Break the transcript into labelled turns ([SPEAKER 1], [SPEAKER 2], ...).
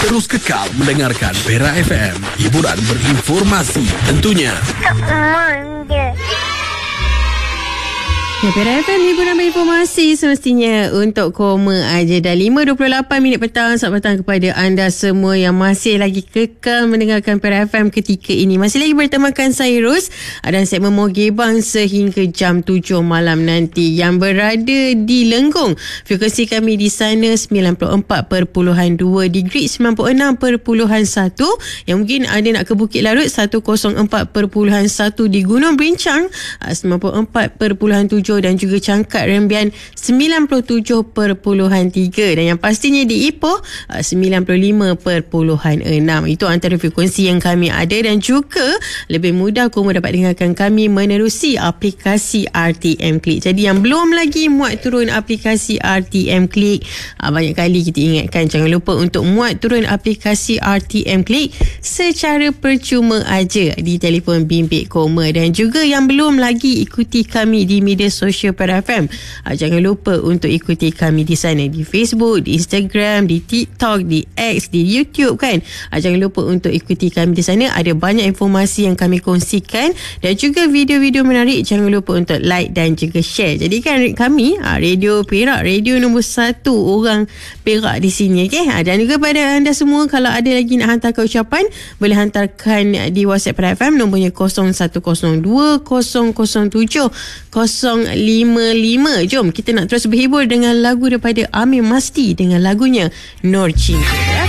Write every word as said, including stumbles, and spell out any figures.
[SPEAKER 1] Terus kekal mendengarkan Perak F M. Hiburan berinformasi tentunya.
[SPEAKER 2] Tak manja.
[SPEAKER 3] Ya, Perak F M, hiburan berinformasi semestinya untuk koma aja. Dah lima dua puluh lapan minit petang. Selamat petang kepada anda semua yang masih lagi kekal mendengarkan Perak F M ketika ini. Masih lagi bertemakan saya Ros dan segmen Mogebang sehingga jam tujuh malam nanti. Yang berada di Lenggong, frekuensi kami di sana sembilan puluh empat perpuluhan dua, di Grid sembilan puluh enam perpuluhan satu. Yang mungkin ada nak ke Bukit Larut seratus empat perpuluhan satu, di Gunung Berincang sembilan puluh empat perpuluhan tujuh, dan juga Cangkat Rembian sembilan puluh tujuh perpuluhan tiga, dan yang pastinya di Ipoh sembilan puluh lima perpuluhan enam. Itu antara frekuensi yang kami ada, dan juga lebih mudah kamu dapat dengarkan kami menerusi aplikasi R T M Click. Jadi yang belum lagi muat turun aplikasi R T M Click, banyak kali kita ingatkan jangan lupa untuk muat turun aplikasi R T M Click secara percuma aja di telefon bimbit Koma. Dan juga yang belum lagi ikuti kami di media sosial Perak F M, jangan lupa untuk ikuti kami di sana, di Facebook, di Instagram, di TikTok, di X, di YouTube kan. Jangan lupa untuk ikuti kami di sana. Ada banyak informasi yang kami kongsikan dan juga video-video menarik. Jangan lupa untuk like dan juga share. Jadi kan kami Radio Perak, radio nombor satu orang Perak di sini, okay? Dan juga pada anda semua, kalau ada lagi nak hantar ucapan, boleh hantarkan di WhatsApp Perak F M, nombornya kosong satu kosong dua kosong kosong tujuh kosong lima lima. Jom kita nak terus berhibur dengan lagu daripada Amir Masdi dengan lagunya Nur Cinta.